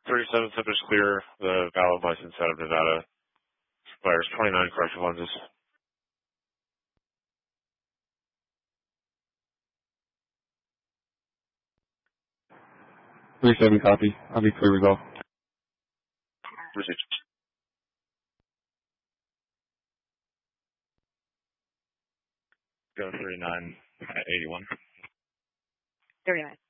37 subjects clear the valid license out of Nevada. Expires 29 correctional lenses. 37 copy. I'll be clear resolve. Received. Go 39 at 81. 39.